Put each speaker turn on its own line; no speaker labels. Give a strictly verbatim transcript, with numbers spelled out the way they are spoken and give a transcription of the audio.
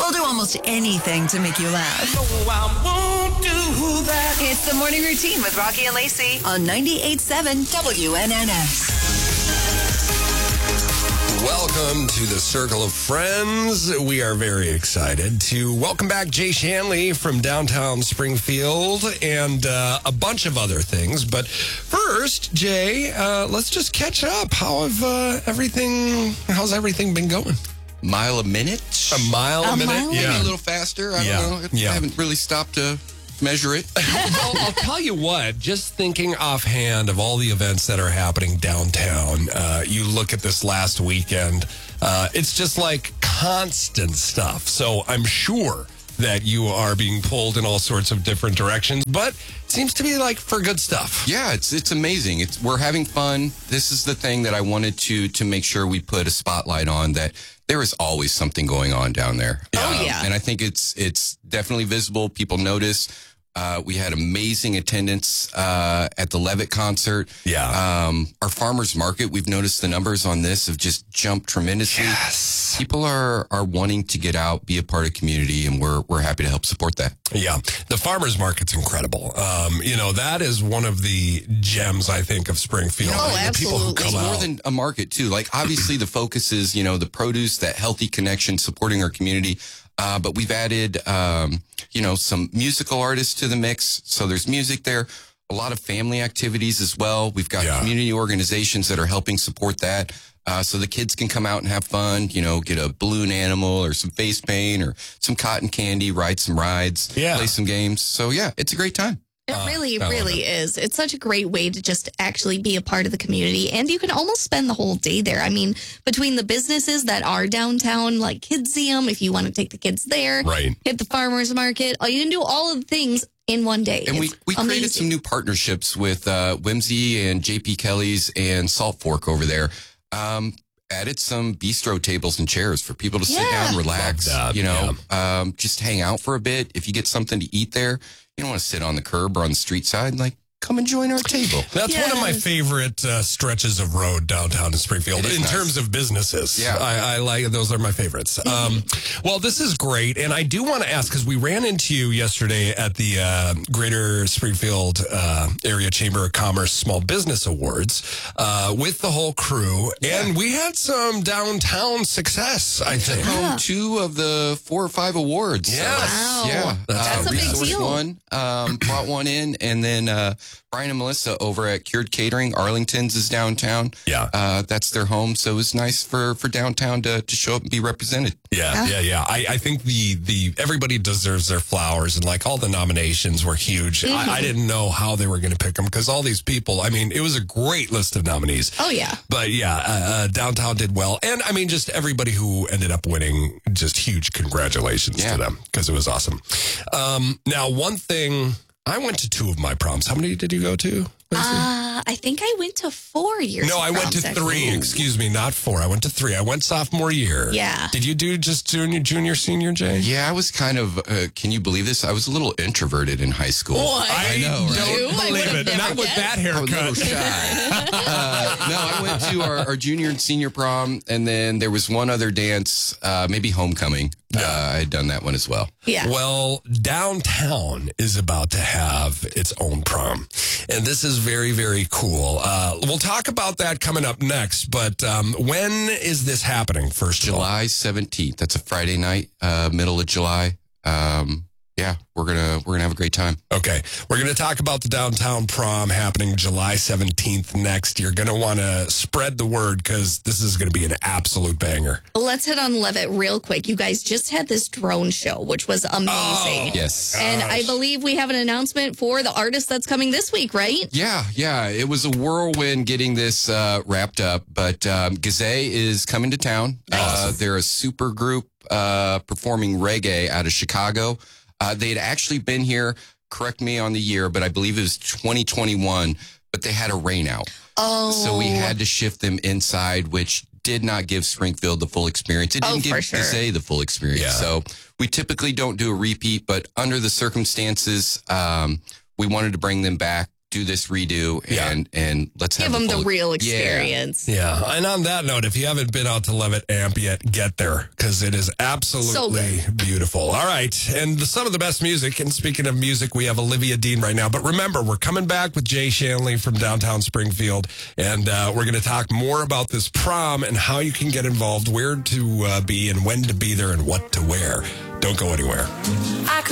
We'll do almost anything to make you laugh.
No, I won't do that.
It's the morning routine with Rocky and Lacey on ninety-eight point seven W N N S.
Welcome to the Circle of Friends. We are very excited to welcome back Jay Shanley from downtown Springfield and uh, a bunch of other things. But first, Jay, uh, let's just catch up. How have uh, everything? How's everything been going?
Mile a minute?
A mile a,
A
minute?
mile a
Yeah.
Maybe a little faster. I
Yeah.
don't know.
Yeah.
I haven't really stopped to measure it.
Well, I'll tell you what, just thinking offhand of all the events that are happening downtown, uh, you look at this last weekend, uh, it's just like constant stuff. So I'm sure that you are being pulled in all sorts of different directions, but it seems to be like for good stuff.
Yeah, it's it's amazing. It's we're having fun. This is the thing that I wanted to to make sure we put a spotlight on, that there is always something going on down there.
Oh, yeah.
And I think it's it's definitely visible. People notice. Uh, we had amazing attendance uh, at the Levitt concert.
Yeah.
Um, our farmers market, we've noticed the numbers on this have just jumped tremendously.
Yes.
People are are wanting to get out, be a part of community, and we're we're happy to help support that.
Yeah, the farmers market's incredible. Um, you know, that is one of the gems, I think, of Springfield.
Oh,
The people who
absolutely.
come
It's more
out.
than a market too. Like obviously the focus is, you know, the produce, that healthy connection, supporting our community. Uh, but we've added, um, you know, some musical artists to the mix. So there's music there, a lot of family activities as well. We've got
Yeah.
community organizations that are helping support that. Uh, so the kids can come out and have fun, you know, get a balloon animal or some face paint or some cotton candy, ride some rides,
Yeah.
play some games. So yeah, it's a great time.
It
Uh,
really,
I love
really is. It's such a great way to just actually be a part of the community. And you can almost spend the whole day there. I mean, between the businesses that are downtown, like Kidseum, if you want to take the kids there,
Right.
hit the farmer's market, you can do all of the things in one day.
And we,
It's
we created
amazing.
some new partnerships with uh, Whimsy and J P Kelly's and Salt Fork over there. Um, added some bistro tables and chairs for people to sit
Yeah.
down, relax,
Love that,
you know, um, just hang out for a bit. If you get something to eat there, you don't want to sit on the curb or on the street side. Like, come and join our table.
That's one of my
Yes.
favorite uh, stretches of road downtown in Springfield
It is
in
nice.
terms of businesses.
Yeah.
I, I like those are my favorites. Um, well, this is great, and I do want to ask because we ran into you yesterday at the uh, Greater Springfield uh, Area Chamber of Commerce Small Business Awards uh, with the whole crew, and we had some downtown success. I think.
Home two of the four or five awards. So,
Yes.
Wow.
yeah.
That's a big
Resource
deal.
One, um, brought one in, and then uh, Brian and Melissa over at Cured Catering, Arlington's is downtown.
Yeah.
Uh, that's their home, so it was nice for, for downtown to, to show up and be represented.
Yeah, yeah, yeah. I, I think the the everybody deserves their flowers, and like all the nominations were huge. I, I didn't know how they were going to pick them because all these people. I mean, it was a great list of nominees.
Oh, yeah.
But yeah, uh, uh, downtown did well, and I mean, just everybody who ended up winning, just huge congratulations
Yeah.
to them because it was awesome. Um, now, one thing, I went to two of my proms. How many did you go to? Lacey?
Uh, I think I went to four years.
No, I went to
proms,
three.
actually.
Excuse me, not four. I went to three. I went sophomore year.
Yeah.
Did you do just junior, junior, senior, Jay?
Yeah, I was kind of, uh, can you believe this? I was a little introverted in high school.
What?
I know, right?
You? I
Believe
would've
it.
never
Not with
guessed.
that
I was a
haircut.
little shy. uh, no, I went to our, our junior and senior prom, and then there was one other dance, uh, maybe homecoming. Uh, I had done that one as well.
Yeah.
Well, downtown is about to have its own prom. And this is very, very cool. Uh, we'll talk about that coming up next. But um, when is this happening, first of all?
July seventeenth. That's a Friday night, uh, middle of July. Um, yeah, we're gonna we're gonna have a great time.
Okay. We're going to talk about the downtown prom happening July seventeenth next. You're going to want to spread the word because this is going to be an absolute banger.
Let's hit on Levitt real quick. You guys just had this drone show, which was amazing.
Oh,
Yes.
And I believe we have an announcement for the artist that's coming this week, right?
Yeah, yeah. It was a whirlwind getting this uh, wrapped up, but um, Gazay is coming to town. Uh, they're a super group uh, performing reggae out of Chicago. Uh, they had actually been here, correct me on the year, but I believe it was twenty twenty-one, but they had a rain out.
Oh.
So we had to shift them inside, which did not give Springfield the full experience. It
Oh,
didn't
for
give
sure.
Gazay the full experience.
Yeah.
So we typically don't do a repeat, but under the circumstances, um, we wanted to bring them back do this redo
Yeah.
and and let's
Give
have
them the
full-
real
Yeah.
experience.
Yeah. And on that note, if you haven't been out to Levitt Amp yet, get there because it is absolutely beautiful. All right. And the, some of the best music. And speaking of music, we have Olivia Dean right now. But remember, we're coming back with Jay Shanley from downtown Springfield. And uh, we're going to talk more about this prom and how you can get involved, where to uh, be and when to be there and what to wear. Don't go anywhere.
I